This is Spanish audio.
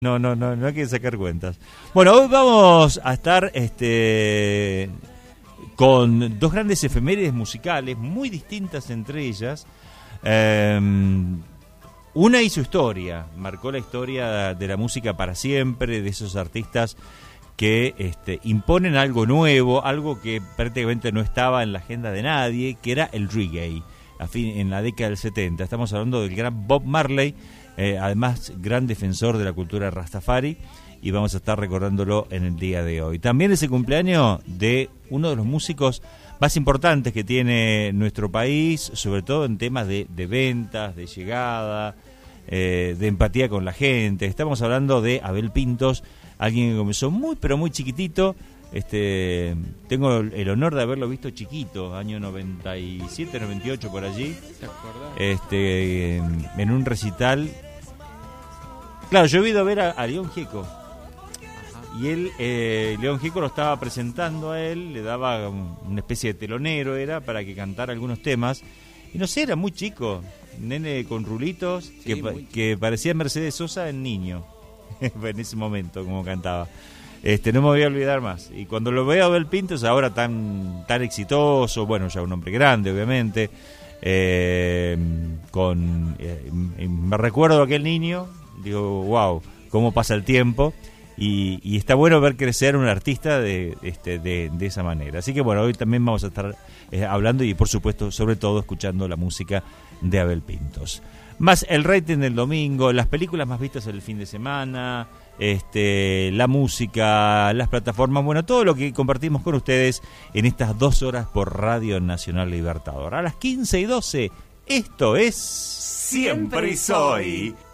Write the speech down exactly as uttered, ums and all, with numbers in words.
No, no, no, no hay que sacar cuentas. Bueno, hoy vamos a estar este, con dos grandes efemérides musicales, muy distintas entre ellas. Eh, una hizo historia, marcó la historia de la música para siempre, de esos artistas que este, imponen algo nuevo, algo que prácticamente no estaba en la agenda de nadie, que era el reggae, a fin, en la década del setenta. Estamos hablando del gran Bob Marley, eh, además gran defensor de la cultura Rastafari, y vamos a estar recordándolo en el día de hoy. También es el cumpleaños de uno de los músicos más importantes que tiene nuestro país, sobre todo en temas de, de ventas, de llegada, eh, de empatía con la gente. Estamos hablando de Abel Pintos, alguien que comenzó muy pero muy chiquitito. Este, tengo el honor de haberlo visto chiquito, año noventa y siete, noventa y ocho por allí. Este, en un recital. Claro, yo he ido a ver a, a León Gieco. Y él, eh, León Gieco lo estaba presentando a él, le daba un, una especie de telonero, era para que cantara algunos temas. Y no sé, era muy chico, nene con rulitos, sí, que, muy... que parecía Mercedes Sosa en niño, en ese momento, como cantaba. Este, no me voy a olvidar más. Y cuando lo veo a Abel Pintos, ahora tan, tan exitoso, bueno, ya un hombre grande, obviamente, eh, con eh, me recuerdo a aquel niño, digo, wow, cómo pasa el tiempo. Y, y está bueno ver crecer un artista de, este, de, de esa manera. Así que bueno, hoy también vamos a estar eh, hablando y por supuesto, sobre todo, escuchando la música de Abel Pintos. Más el rating del domingo, las películas más vistas el fin de semana, este, la música, las plataformas, bueno, todo lo que compartimos con ustedes en estas dos horas por Radio Nacional Libertador. A las quince y doce, esto es Siempre y Soy.